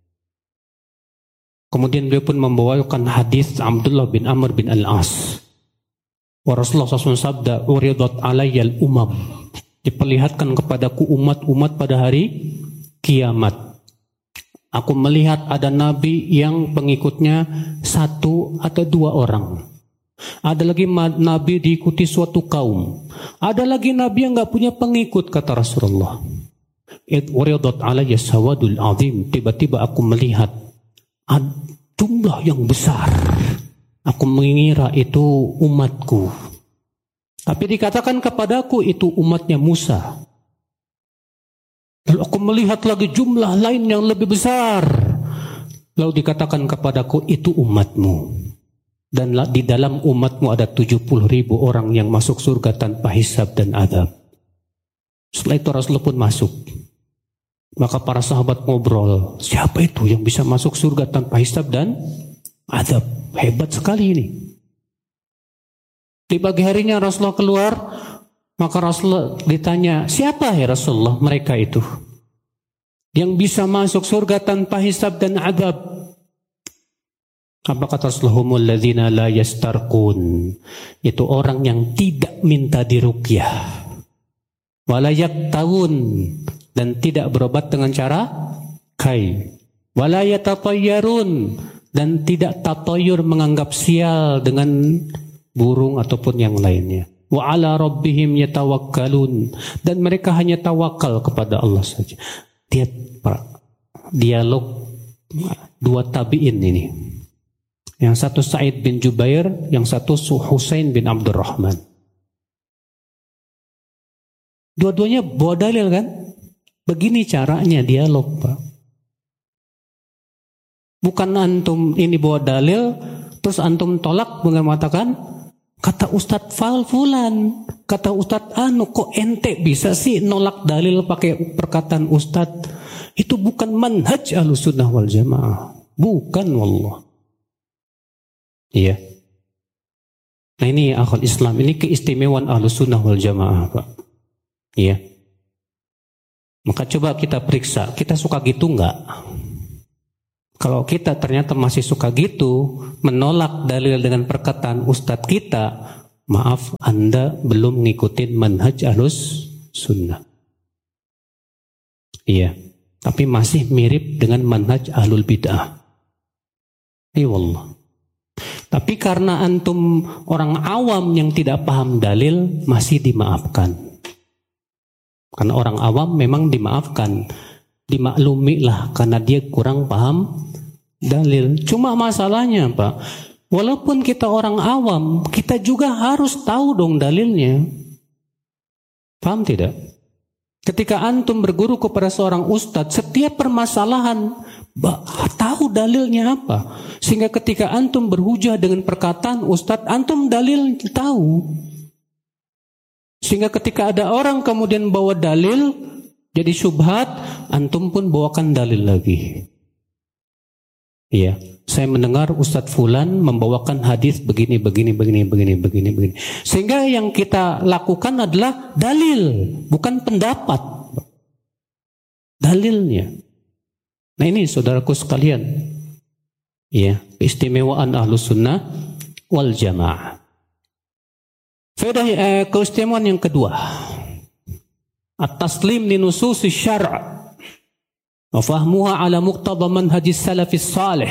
Kemudian beliau pun membawakan hadis Abdullah bin Amr bin Al-As. Wa Rasulullah SAW sabda, uridat alayyal umam. Diperlihatkan kepadaku umat-umat pada hari kiamat. Aku melihat ada nabi yang pengikutnya 1 atau 2 orang. Ada lagi nabi diikuti suatu kaum. Ada lagi nabi yang gak punya pengikut, kata Rasulullah. Uridat alayya sawadul azim. Tiba-tiba aku melihat jumlah yang besar. Aku mengira itu umatku. Tapi dikatakan kepadaku itu umatnya Musa. Lalu aku melihat lagi jumlah lain yang lebih besar. Lalu dikatakan kepadaku itu umatmu. Dan di dalam umatmu ada 70.000 orang yang masuk surga tanpa hisab dan adab. Setelah itu Rasulullah pun masuk. Maka para sahabat ngobrol, siapa itu yang bisa masuk surga tanpa hisab dan adab? Hebat sekali ini. Di pagi harinya Rasulullah keluar, maka Rasulullah ditanya, siapa ya Rasulullah mereka itu? Yang bisa masuk surga tanpa hisab dan adab. Apa kata Rasulullah? Humul ladzina la yastarqun. Itu orang yang tidak minta diruqyah. Wala yaktawun. Dan tidak berobat dengan cara kai. Wala yatatayyarun. Dan tidak tatayur menganggap sial dengan burung ataupun yang lainnya. Wa ala rabbihim yatawakkalun. Dan mereka hanya tawakal kepada Allah saja. Lihat dialog 2 tabi'in ini. Yang satu Sa'id bin Jubair, yang satu Husain bin Abdurrahman. Dua-duanya bawa dalil kan? Begini caranya dialog, Pak. Bukan antum ini bawa dalil, terus antum tolak dengan mengatakan, kata Ustadz Fulan, kata Ustadz kok ente bisa sih nolak dalil pakai perkataan Ustadz? Itu bukan manhaj Ahlussunnah wal Jamaah. Bukan, wallah. Iya. Nah ini akhul Islam, ini keistimewaan Ahlus Sunnah wal Jamaah, Pak. Iya. Maka coba kita periksa, kita suka gitu enggak? Kalau kita ternyata masih suka gitu, menolak dalil dengan perkataan ustadz kita, maaf, Anda belum ngikutin manhaj Ahlus Sunnah. Iya, tapi masih mirip dengan manhaj Ahlul Bid'ah. Iya wallah. Tapi karena antum orang awam yang tidak paham dalil, masih dimaafkan. Karena orang awam memang dimaafkan, dimaklumi lah karena dia kurang paham dalil. Cuma masalahnya Pak, walaupun kita orang awam, kita juga harus tahu dong dalilnya. Paham tidak? Ketika antum berguru kepada seorang ustadz, setiap permasalahan tahu dalilnya apa. Sehingga ketika antum berhujah dengan perkataan ustadz, antum dalil tahu. Sehingga ketika ada orang kemudian bawa dalil jadi syubhat, antum pun bawakan dalil lagi. Iya, saya mendengar Ustadz Fulan membawakan hadis begini. Sehingga yang kita lakukan adalah dalil, bukan pendapat. Dalilnya. Nah ini saudaraku sekalian, ya, keistimewaan Ahlus Sunnah wal Jamaah. Faedah keistimewaan yang kedua, at-taslim li nususi syara' wa fahmuha ala muqtada manhajis salafis salih.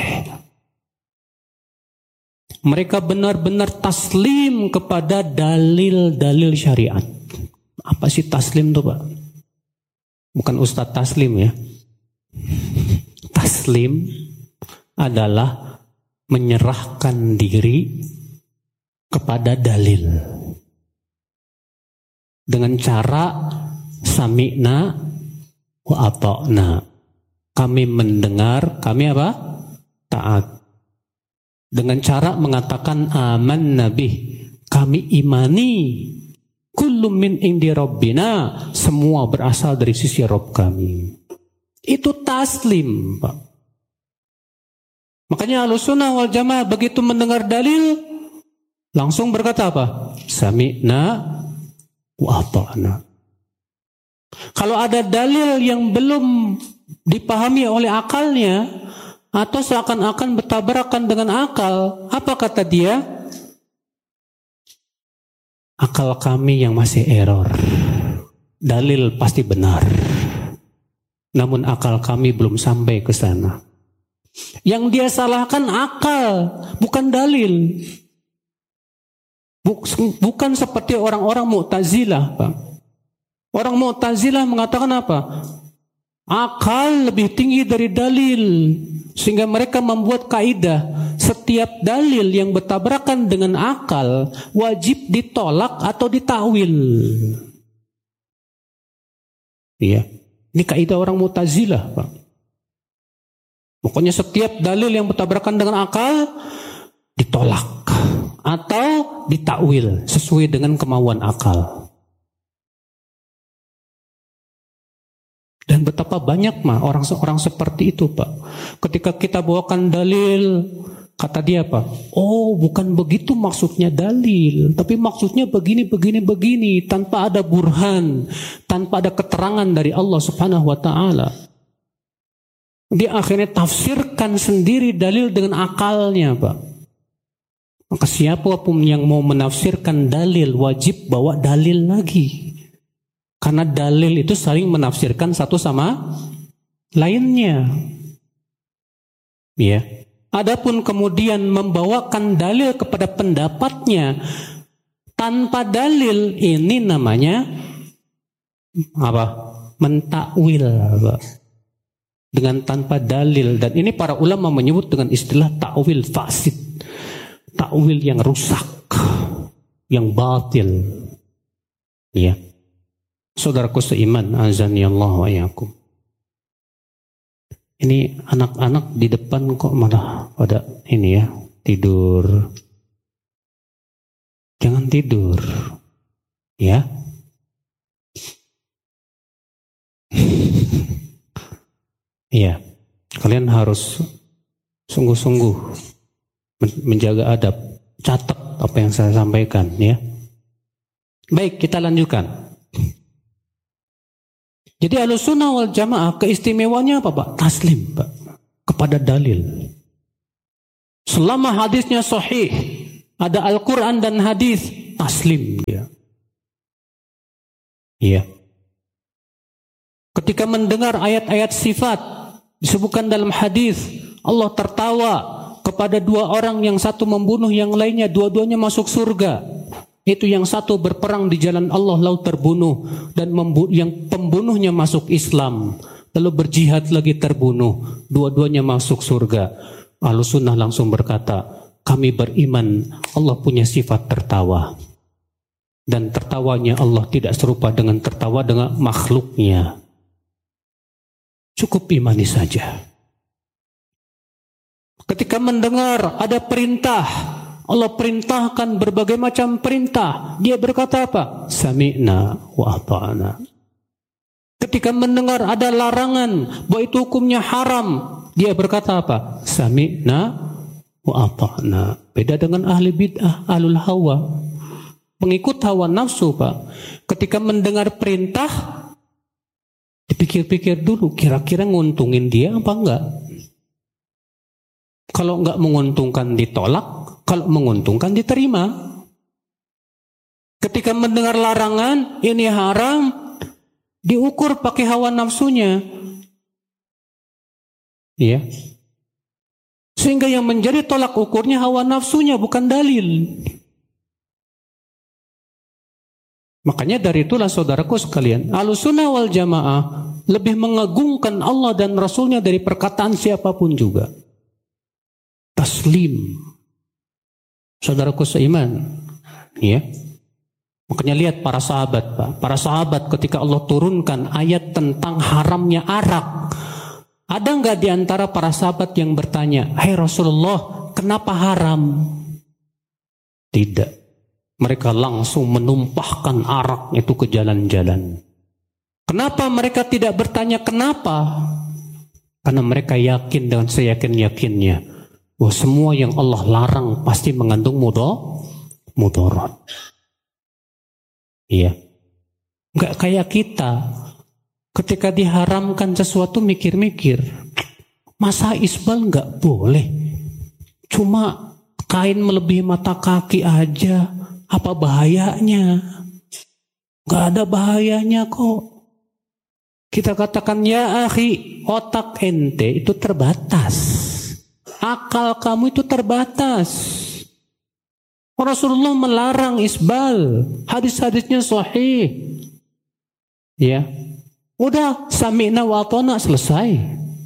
Mereka benar-benar taslim kepada dalil-dalil syariat. Apa sih taslim itu Pak? Bukan Ustadz taslim ya. Taslim adalah menyerahkan diri kepada dalil dengan cara sami'na wa ata'na. Kami mendengar, kami apa? Taat. Dengan cara mengatakan aman nabi, kami imani. Kullum min indi rabbina, semua berasal dari sisi Rabb kami. Itu taslim, Pak. Makanya Ahlussunnah wal Jamaah begitu mendengar dalil, langsung berkata apa? Sami'na wa ata'na. Kalau ada dalil yang belum dipahami oleh akalnya atau seakan-akan bertabrakan dengan akal, apa kata dia? Akal kami yang masih error. Dalil pasti benar. Namun akal kami belum sampai ke sana. Yang dia salahkan akal, bukan dalil. Bukan seperti orang-orang Mu'tazilah, Pak. Orang Mu'tazilah mengatakan apa? Akal lebih tinggi dari dalil. Sehingga mereka membuat kaidah, setiap dalil yang bertabrakan dengan akal wajib ditolak atau ditakwil. Iya, ini kaidah orang Mu'tazilah, Pak. Pokoknya setiap dalil yang bertabrakan dengan akal ditolak atau ditakwil sesuai dengan kemauan akal. Dan betapa banyak orang seperti itu, Pak. Ketika kita bawakan dalil, kata dia apa? Oh, bukan begitu maksudnya dalil, tapi maksudnya begini, tanpa ada burhan, tanpa ada keterangan dari Allah Subhanahu wa taala. Dia akhirnya tafsirkan sendiri dalil dengan akalnya, Pak. Maka siapapun yang mau menafsirkan dalil wajib bawa dalil lagi. Karena dalil itu saling menafsirkan satu sama lainnya. Ya. Adapun kemudian membawakan dalil kepada pendapatnya tanpa dalil, ini namanya apa? Mentakwil, Pak. Dengan tanpa dalil, dan ini para ulama menyebut dengan istilah takwil fasid. Takwil yang rusak, yang batil. Ya. Saudaraku seiman, azani Allah wa iyyakum. Ini anak-anak di depan kok malah pada ini ya, tidur. Jangan tidur. Ya. Iya. Kalian harus sungguh-sungguh menjaga adab. Catat tepat apa yang saya sampaikan ya. Baik, kita lanjutkan. Jadi Ahlussunnah wal Jamaah keistimewaannya apa Pak? Taslim Pak kepada dalil. Selama hadisnya sahih, ada Al-Quran dan hadis, taslim dia. Iya. Ketika mendengar ayat-ayat sifat disebutkan dalam hadis, Allah tertawa kepada dua orang, yang satu membunuh yang lainnya, dua-duanya masuk surga. Itu yang satu berperang di jalan Allah lalu terbunuh, dan yang pembunuhnya masuk Islam, lalu berjihad lagi terbunuh, dua-duanya masuk surga. Ahlussunnah langsung berkata, kami beriman Allah punya sifat tertawa, dan tertawanya Allah tidak serupa dengan tertawa dengan makhluknya. Cukup imani saja. Ketika mendengar ada perintah, Allah perintahkan berbagai macam perintah, dia berkata apa? Sami'na wa ata'na. Ketika mendengar ada larangan bahwa itu hukumnya haram, dia berkata apa? Sami'na wa ata'na. Beda dengan ahli bid'ah, ahlul hawa, pengikut hawa nafsu Pak. Ketika mendengar perintah, dipikir-pikir dulu, kira-kira nguntungin dia apa enggak? Kalau enggak menguntungkan ditolak, kalau menguntungkan diterima. Ketika mendengar larangan, ini haram, diukur pakai hawa nafsunya. Ya. Sehingga yang menjadi tolak ukurnya hawa nafsunya, bukan dalil. Makanya dari itulah saudaraku sekalian, Ahlussunnah wal Jamaah lebih mengagungkan Allah dan Rasulnya dari perkataan siapapun juga. Taslim. Saudaraku seiman, ya. Makanya lihat para sahabat, Pak. Para sahabat ketika Allah turunkan ayat tentang haramnya arak, ada nggak di antara para sahabat yang bertanya, "Hai Rasulullah, kenapa haram?" Tidak. Mereka langsung menumpahkan arak itu ke jalan-jalan. Kenapa mereka tidak bertanya kenapa? Karena mereka yakin dengan seyakin-yakinnya bahwa semua yang Allah larang pasti mengandung mudarat. Iya. Enggak kayak kita. Ketika diharamkan sesuatu mikir-mikir. Masa isbal enggak boleh? Cuma kain melebihi mata kaki aja. Apa bahayanya? Enggak ada bahayanya kok. Kita katakan, ya akhi, otak ente itu terbatas. Akal kamu itu terbatas. Rasulullah melarang isbal. Hadis-hadisnya sahih. Ya. Udah, sami'na wa ata'na, selesai.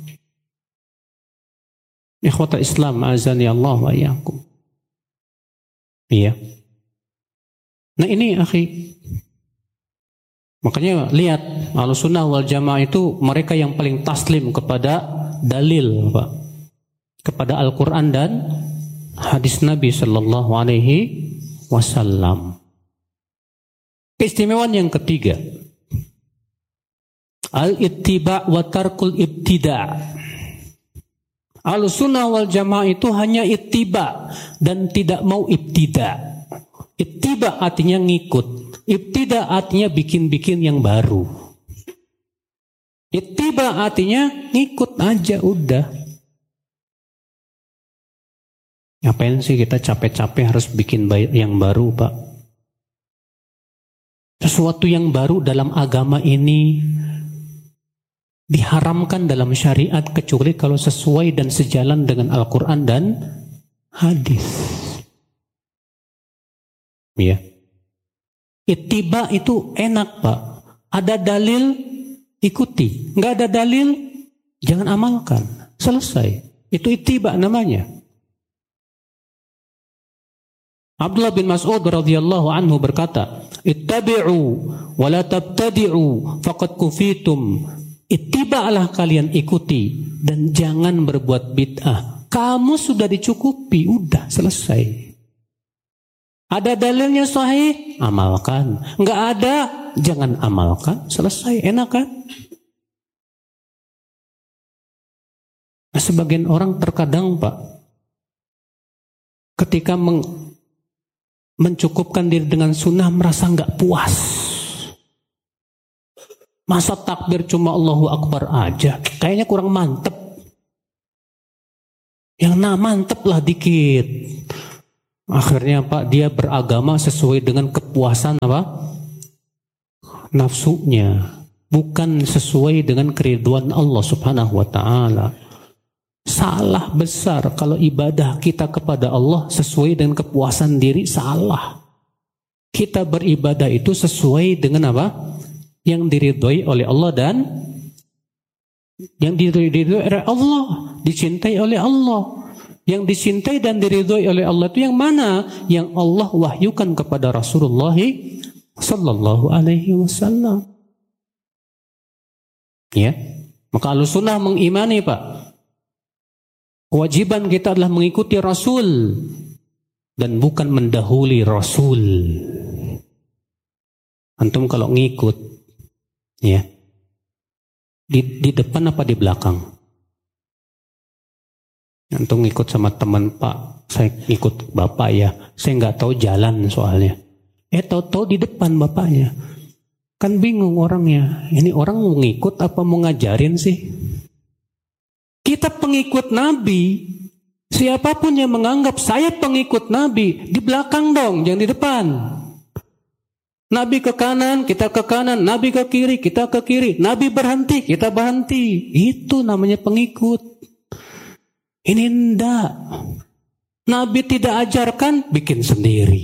Ikhwatal Islam, azani Allah wa iyyakum. Iya. Nah ini akhi. Makanya lihat, Ahlussunnah wal Jamaah itu mereka yang paling taslim kepada dalil, Pak. Kepada Al-Quran dan hadis Nabi Sallallahu Alaihi Wasallam. Keistimewaan yang ketiga, al-ittiba' wa tarkul ibtida'. Ahlussunnah wal Jamaah itu hanya ittiba' dan tidak mau ibtida'. Ittiba' artinya ngikut, ibtida' artinya bikin-bikin yang baru. Ittiba' artinya ngikut aja udah. Ngapain sih kita capek-capek harus bikin yang baru, Pak? Sesuatu yang baru dalam agama ini diharamkan dalam syariat kecuali kalau sesuai dan sejalan dengan Al-Quran dan hadis. Ya. Ittiba itu enak, Pak. Ada dalil, ikuti. Nggak ada dalil, jangan amalkan. Selesai. Itu ittiba namanya. Abdullah bin Mas'ud radhiyallahu anhu berkata, "Ittabi'u wa la tabtadi'u faqad kufitum." Ittiba'lah, kalian ikuti dan jangan berbuat bid'ah. Kamu sudah dicukupi, udah selesai. Ada dalilnya sahih, amalkan. Enggak ada, jangan amalkan. Selesai, enak kan? Nah, sebagian orang terkadang, Pak, ketika mencukupkan diri dengan sunnah merasa nggak puas. Masa takbir cuma Allahu Akbar aja, kayaknya kurang mantep. Yang mantep lah dikit. Akhirnya Pak, dia beragama sesuai dengan kepuasan apa? Nafsunya, bukan sesuai dengan keriduan Allah Subhanahu wa taala. Salah besar kalau ibadah kita kepada Allah sesuai dengan kepuasan diri, salah. Kita beribadah itu sesuai dengan apa? Yang diridhoi oleh Allah dan yang diridhoi oleh Allah, dicintai oleh Allah. Yang dicintai dan diridhoi oleh Allah itu yang mana? Yang Allah wahyukan kepada Rasulullah sallallahu alaihi wasallam. Ya. Maka Ahlussunnah mengimani, Pak, kewajiban kita adalah mengikuti Rasul dan bukan mendahului Rasul. Antum kalau ngikut, ya, di depan apa di belakang? Antum ngikut sama teman, Pak, saya ngikut bapak ya, saya nggak tahu jalan soalnya. Tahu-tahu di depan bapaknya. Kan bingung orangnya, ini orang mau ngikut apa mau ngajarin sih? Kita pengikut Nabi, siapapun yang menganggap saya pengikut Nabi, di belakang dong, jangan di depan. Nabi ke kanan, kita ke kanan. Nabi ke kiri, kita ke kiri. Nabi berhenti, kita berhenti. Itu namanya pengikut. Ini enggak. Nabi tidak ajarkan, bikin sendiri.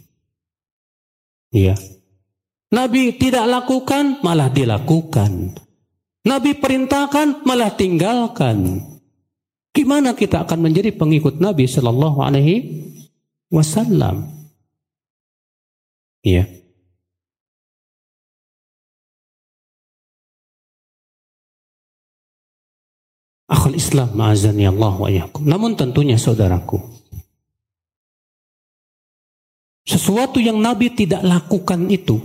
Iya. Nabi tidak lakukan, malah dilakukan. Nabi perintahkan, malah tinggalkan. Gimana kita akan menjadi pengikut Nabi Sallallahu Alaihi Wasallam? Iya. Akhul Islam ma'azani Allah wa iyyakum. Namun tentunya saudaraku, sesuatu yang Nabi tidak lakukan itu,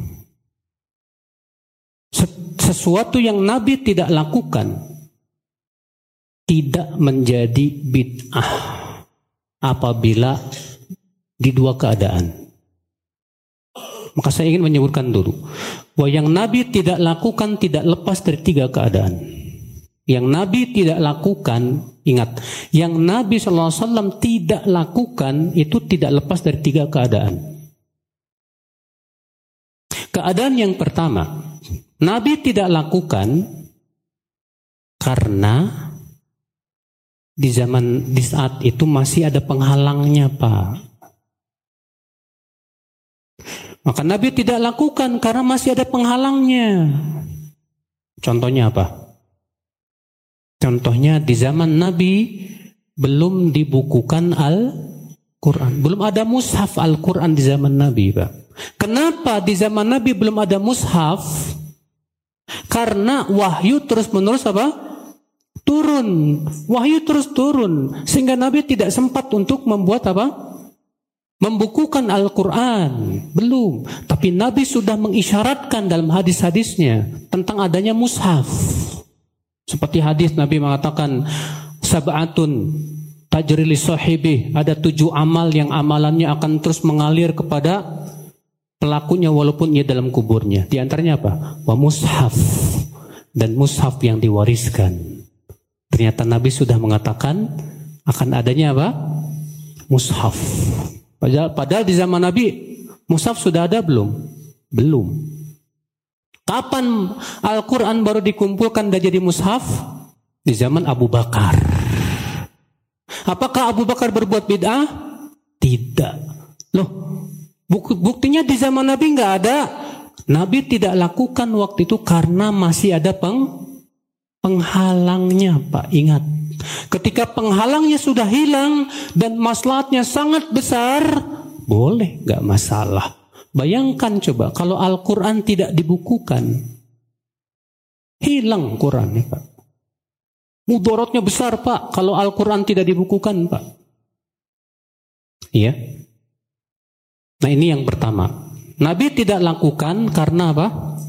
sesuatu yang Nabi tidak lakukan tidak menjadi bid'ah apabila di dua keadaan. Maka saya ingin menyebutkan dulu bahwa yang Nabi tidak lakukan tidak lepas dari tiga keadaan. Yang Nabi tidak lakukan, ingat, yang Nabi SAW tidak lakukan itu tidak lepas dari tiga keadaan. Keadaan yang pertama, Nabi tidak lakukan karena di saat itu masih ada penghalangnya, Pak. Maka Nabi tidak lakukan karena masih ada penghalangnya. Contohnya apa? Contohnya di zaman Nabi belum dibukukan Al-Quran. Belum ada mushaf Al-Quran di zaman Nabi, Pak. Kenapa di zaman Nabi belum ada mushaf? Karena wahyu terus-menerus apa? Turun. Wahyu terus turun. Sehingga Nabi tidak sempat untuk membuat apa? Membukukan Al-Quran. Belum. Tapi Nabi sudah mengisyaratkan dalam hadis-hadisnya tentang adanya mushaf. Seperti hadis Nabi mengatakan, sab'atun tajri li sahibi, ada 7 amal yang amalannya akan terus mengalir kepada pelakunya walaupun ia dalam kuburnya. Di antaranya apa? Wa mushaf, dan mushaf yang diwariskan. Ternyata Nabi sudah mengatakan akan adanya apa? Mushaf. Padahal di zaman Nabi mushaf sudah ada belum? Belum. Kapan Al-Quran baru dikumpulkan dan jadi mushaf? Di zaman Abu Bakar. Apakah Abu Bakar berbuat bid'ah? Tidak. Loh, buktinya di zaman Nabi nggak ada. Nabi tidak lakukan waktu itu karena masih ada penghalangnya, Pak. Ingat, ketika penghalangnya sudah hilang dan maslahatnya sangat besar, boleh, nggak masalah. Bayangkan coba kalau Al-Quran tidak dibukukan, hilang Quran, Pak. Mudaratnya besar, Pak, kalau Al-Quran tidak dibukukan, Pak. Iya. Nah, ini yang pertama. Nabi tidak lakukan karena apa?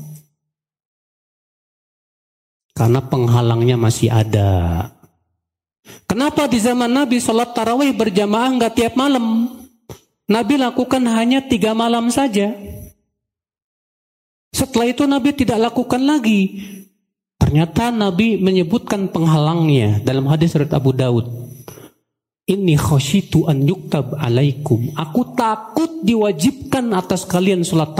Karena penghalangnya masih ada. Kenapa di zaman Nabi sholat tarawih berjamaah nggak tiap malam? Nabi lakukan hanya 3 malam saja. Setelah itu Nabi tidak lakukan lagi. Ternyata Nabi menyebutkan penghalangnya dalam hadis riwayat Abu Daud. Inni khasyitu an yuktab alaikum. Aku takut diwajibkan atas kalian salat